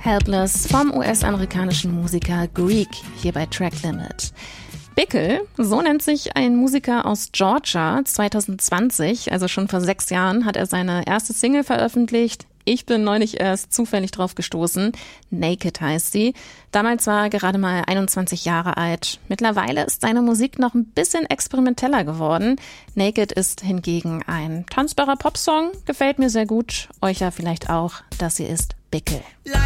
Helpless vom US-amerikanischen Musiker Greek hier bei Track Limit. Bickel, so nennt sich ein Musiker aus Georgia. 2020, also schon vor 6 Jahren, hat er seine erste Single veröffentlicht. Ich bin neulich erst zufällig drauf gestoßen. Naked heißt sie. Damals war er gerade mal 21 Jahre alt. Mittlerweile ist seine Musik noch ein bisschen experimenteller geworden. Naked ist hingegen ein tanzbarer Popsong. Gefällt mir sehr gut. Euch ja vielleicht auch. Das hier ist Bickel.